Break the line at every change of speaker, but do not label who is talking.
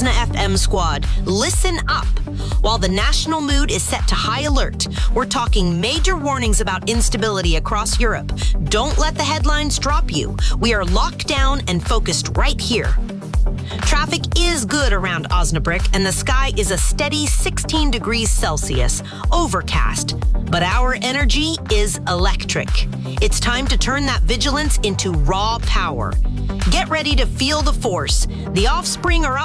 Osna FM squad, listen up. While the national mood is set to high alert, we're talking major warnings about instability across Europe. Don't let the headlines drop you. We are locked down and focused right here. Traffic is good around Osnabrück, and the sky is a steady 16 degrees Celsius, overcast. But our energy is electric. It's time to turn that vigilance into raw power. Get ready to feel the force. The offspring are up.